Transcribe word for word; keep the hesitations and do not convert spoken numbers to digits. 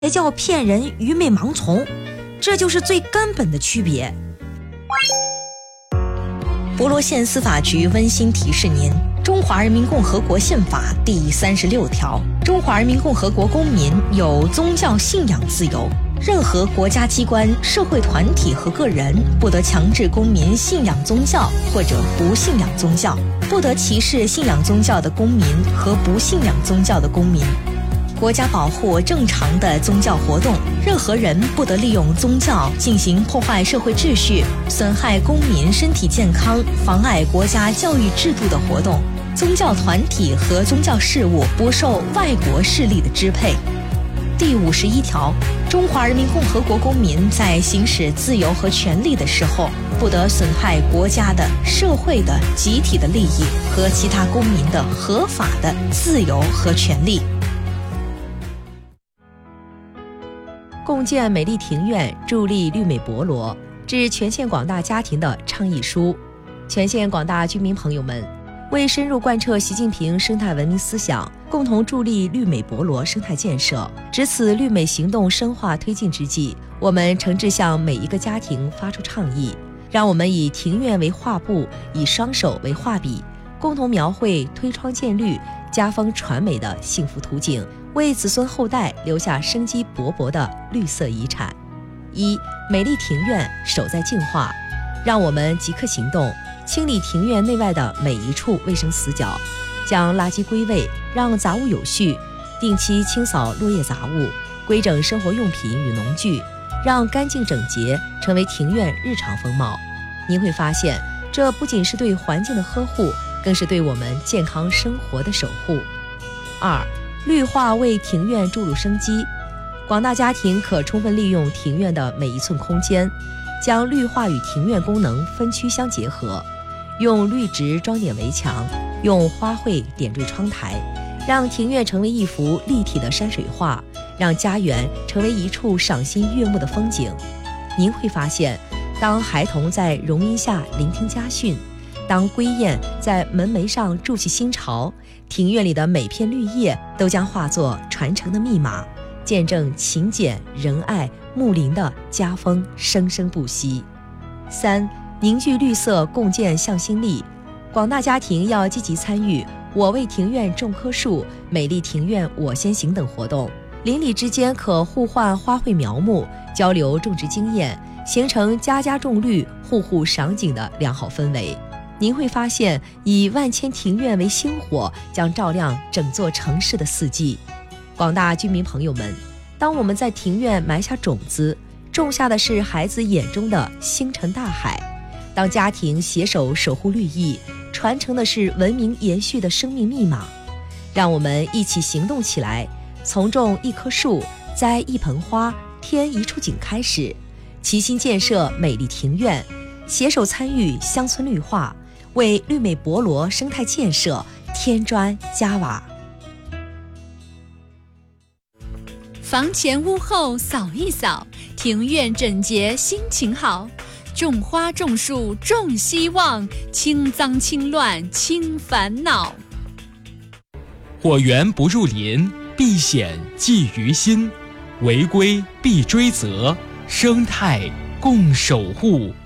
也叫骗人、愚昧、盲从，这就是最根本的区别。博罗县司法局温馨提示您：中华人民共和国宪法第三十六条，中华人民共和国公民有宗教信仰自由，任何国家机关、社会团体和个人不得强制公民信仰宗教或者不信仰宗教，不得歧视信仰宗教的公民和不信仰宗教的公民。国家保护正常的宗教活动，任何人不得利用宗教进行破坏社会秩序、损害公民身体健康、妨碍国家教育制度的活动。宗教团体和宗教事务不受外国势力的支配。第五十一条，中华人民共和国公民在行使自由和权利的时候，不得损害国家的、社会的、集体的利益和其他公民的合法的自由和权利。共建美丽庭院，助力绿美博罗，致全县广大家庭的倡议书。全县广大居民朋友们，为深入贯彻习近平生态文明思想，共同助力绿美博罗生态建设，值此绿美行动深化推进之际，我们诚挚向每一个家庭发出倡议，让我们以庭院为画布，以双手为画笔，共同描绘推窗见绿、家风传美的幸福图景，为子孙后代留下生机勃勃的绿色遗产。一、美丽庭院，守在净化，让我们即刻行动，清理庭院内外的每一处卫生死角，将垃圾归位，让杂物有序，定期清扫落叶杂物，规整生活用品与农具，让干净整洁成为庭院日常风貌。您会发现，这不仅是对环境的呵护，更是对我们健康生活的守护。二、绿化为庭院注入生机，广大家庭可充分利用庭院的每一寸空间，将绿化与庭院功能分区相结合，用绿植装点围墙，用花卉点缀窗台，让庭院成为一幅立体的山水画，让家园成为一处赏心悦目的风景。您会发现，当孩童在榕荫下聆听家训，当归雁在门楣上筑起新巢，庭院里的每片绿叶都将化作传承的密码，见证勤俭仁爱睦邻的家风生生不息。三、凝聚绿色，共建向心力，广大家庭要积极参与我为庭院种棵树、美丽庭院我先行等活动，邻里之间可互换花卉苗木，交流种植经验，形成家家种绿、户户赏景的良好氛围。您会发现，以万千庭院为星火，将照亮整座城市的四季。广大居民朋友们，当我们在庭院埋下种子，种下的是孩子眼中的星辰大海；当家庭携手守护绿意，传承的是文明延续的生命密码。让我们一起行动起来，从种一棵树、栽一盆花、添一处景开始，齐心建设美丽庭院，携手参与乡村绿化，为绿美博罗生态建设添砖加瓦。 房前屋后扫一扫，庭院整洁心情好，种花种树种希望，清脏清乱清烦恼。 火源不入林，避险忌于心，违规必追责，生态共守护。